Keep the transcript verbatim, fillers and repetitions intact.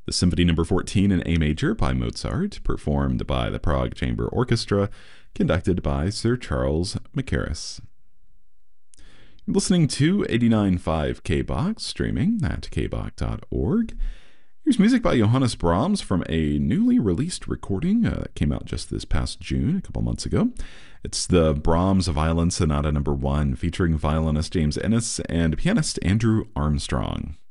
the Symphony Number fourteen in A major by Mozart, performed by the Prague Chamber Orchestra, conducted by Sir Charles Mackerras. You're listening to eighty-nine point five K B O X, streaming at k b o x dot org. Here's music by Johannes Brahms from a newly released recording uh, that came out just this past June, a couple months ago. It's the Brahms Violin Sonata Number one, featuring violinist James Ennis and pianist Andrew Armstrong.